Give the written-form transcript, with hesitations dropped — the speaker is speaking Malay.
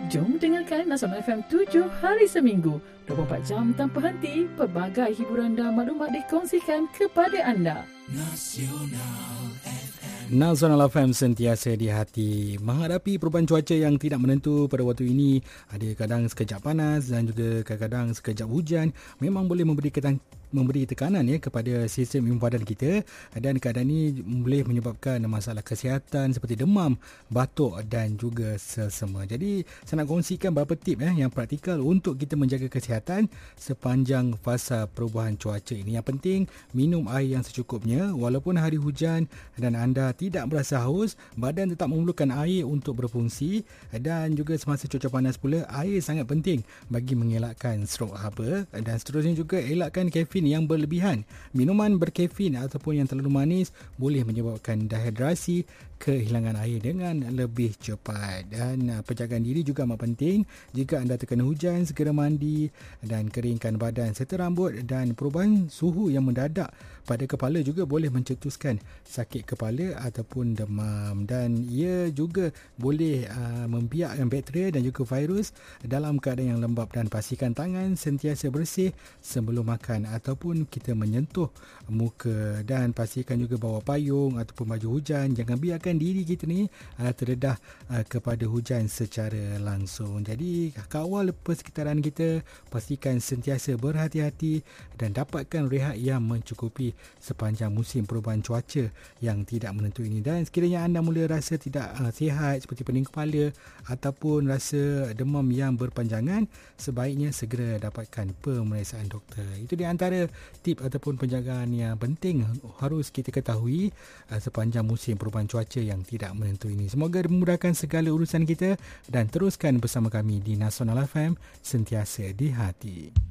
Jom dengarkan Nasional FM 7 hari seminggu, 24 jam tanpa henti, pelbagai hiburan dan maklumat dikongsikan kepada anda. Nasional FM sentiasa di hati. Menghadapi perubahan cuaca yang tidak menentu pada waktu ini, ada kadang sekejap panas dan juga kadang-kadang sekejap hujan, memang boleh memberi tekanan kepada sistem imun badan kita, dan keadaan ini boleh menyebabkan masalah kesihatan seperti demam, batuk dan juga selsema. Jadi saya nak kongsikan beberapa tip yang praktikal untuk kita menjaga kesihatan sepanjang fasa perubahan cuaca ini. Yang penting, minum air yang secukupnya. Walaupun hari hujan dan anda tidak berasa haus, badan tetap memerlukan air untuk berfungsi, dan juga semasa cuaca panas pula, air sangat penting bagi mengelakkan strok haba. Dan seterusnya juga, elakkan kafein yang berlebihan. Minuman berkafein ataupun yang terlalu manis boleh menyebabkan dehidrasi, kehilangan air dengan lebih cepat. Dan penjagaan diri juga amat penting. Jika anda terkena hujan, segera mandi dan keringkan badan serta rambut. Dan perubahan suhu yang mendadak pada kepala juga boleh mencetuskan sakit kepala ataupun demam. Dan ia juga boleh membiakkan bakteria dan juga virus dalam keadaan yang lembap. Dan pastikan tangan sentiasa bersih sebelum makan ataupun kita menyentuh muka. Dan pastikan juga bawa payung ataupun baju hujan. Jangan biarkan diri kita ni terdedah kepada hujan secara langsung. Jadi kawal persekitaran kita, pastikan sentiasa berhati-hati dan dapatkan rehat yang mencukupi sepanjang musim perubahan cuaca yang tidak menentu ini. Dan sekiranya anda mula rasa tidak sihat seperti pening kepala ataupun rasa demam yang berpanjangan, sebaiknya segera dapatkan pemeriksaan doktor. Itu di antara tip ataupun penjagaan yang penting harus kita ketahui sepanjang musim perubahan cuaca yang tidak menentu ini. Semoga memudahkan segala urusan kita, dan teruskan bersama kami di Nasional FM, sentiasa di hati.